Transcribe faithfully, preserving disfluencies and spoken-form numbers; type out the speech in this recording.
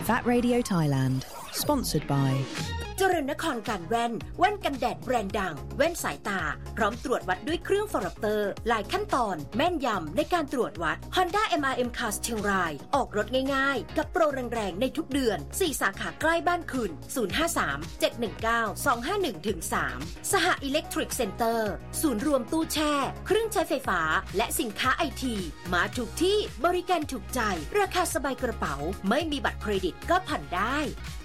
That Radio Thailand Sponsored by เจริญนครการแว่นแว่นกันแดดแบรนด์ดังแว่นสายตาพร้อมตรวจวัดด้วยเครื่องฟอร์เตอร์หลายขั้นตอนแม่นยำในการตรวจวัด Honda เอ็ม อาร์ เอ็ม Cars เชียงรายออกรถง่ายๆกับโปรแรงๆในทุกเดือนสี่สาขาใกล้บ้านคุณศูนย์ ห้า สาม เจ็ด หนึ่ง เก้า สอง ห้า หนึ่ง สาม สหอิเล็กทริกเซ็นเตอร์ศูนย์รวมตู้แช่เครื่องใช้ไฟฟ้าและสินค้าไอทีมาถูกที่บริการถูกใจราคาสบายกระเป๋าไม่มีบัตรเครดิตก็ผ่อนได้